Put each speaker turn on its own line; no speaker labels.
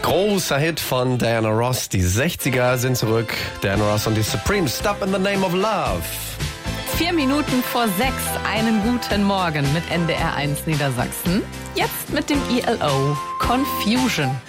Großer Hit von Diana Ross. Die 60er sind zurück. Diana Ross und die Supremes. Stop in the Name of Love.
4 Minuten vor 6. Einen guten Morgen mit NDR 1 Niedersachsen. Jetzt mit dem ELO Confusion.